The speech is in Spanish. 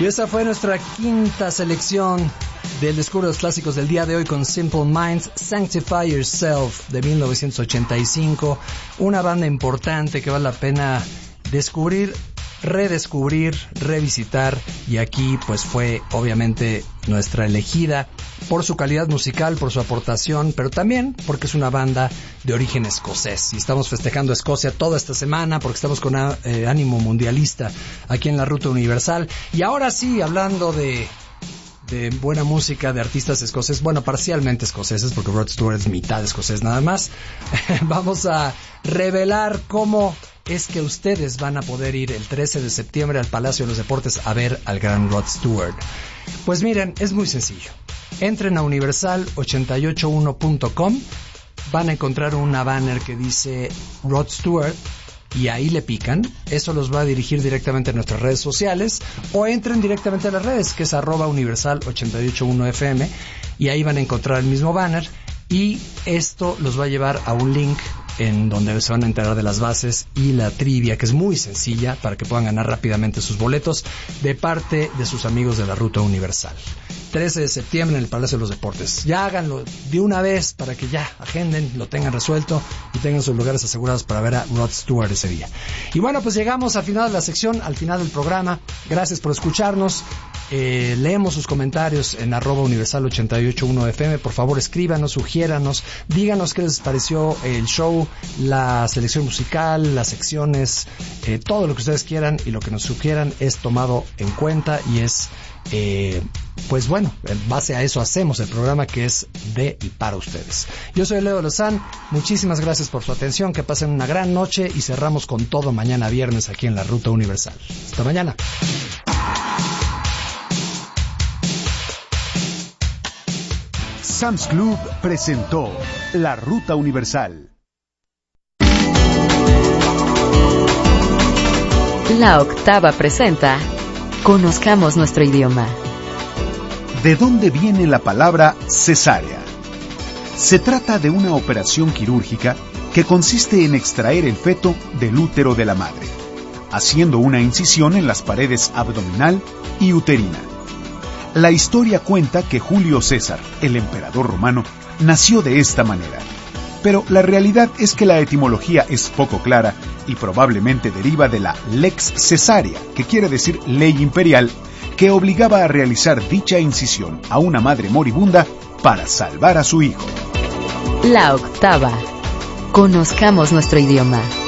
Y esa fue nuestra quinta selección del Descubre los Clásicos del día de hoy con Simple Minds, Sanctify Yourself de 1985. Una banda importante que vale la pena descubrir, redescubrir, revisitar, y aquí pues fue obviamente nuestra elegida por su calidad musical, por su aportación, pero también porque es una banda de origen escocés y estamos festejando Escocia toda esta semana porque estamos con ánimo mundialista aquí en la Ruta Universal. Y ahora sí, hablando de buena música, de artistas escoceses, bueno, parcialmente escoceses, porque Rod Stewart es mitad escocés nada más, vamos a revelar cómo es que ustedes van a poder ir el 13 de septiembre al Palacio de los Deportes a ver al gran Rod Stewart. Pues miren, es muy sencillo. Entren a universal881.com, van a encontrar una banner que dice Rod Stewart, y ahí le pican. Eso los va a dirigir directamente a nuestras redes sociales, o entren directamente a las redes, que es @universal881fm, y ahí van a encontrar el mismo banner, y esto los va a llevar a un link en donde se van a enterar de las bases y la trivia, que es muy sencilla para que puedan ganar rápidamente sus boletos de parte de sus amigos de la Ruta Universal. 13 de septiembre en el Palacio de los Deportes. Ya háganlo de una vez para que ya agenden, lo tengan resuelto y tengan sus lugares asegurados para ver a Rod Stewart ese día. Y bueno, pues llegamos al final de la sección, al final del programa. Gracias por escucharnos. Leemos sus comentarios en @universal881fm. Por favor, escríbanos, sugiéranos, díganos qué les pareció el show, la selección musical, las secciones, todo lo que ustedes quieran, y lo que nos sugieran es tomado en cuenta y es pues bueno, en base a eso hacemos el programa, que es de y para ustedes. Yo soy Leo Lozán, muchísimas gracias por su atención, que pasen una gran noche y cerramos con todo mañana viernes aquí en la Ruta Universal. Hasta mañana. Sam's Club presentó La Ruta Universal. La Octava presenta Conozcamos nuestro idioma. ¿De dónde viene la palabra cesárea? Se trata de una operación quirúrgica que consiste en extraer el feto del útero de la madre, haciendo una incisión en las paredes abdominal y uterina. La historia cuenta que Julio César, el emperador romano, nació de esta manera. Pero la realidad es que la etimología es poco clara y probablemente deriva de la lex cesárea, que quiere decir ley imperial, que obligaba a realizar dicha incisión a una madre moribunda para salvar a su hijo. La Octava. Conozcamos nuestro idioma.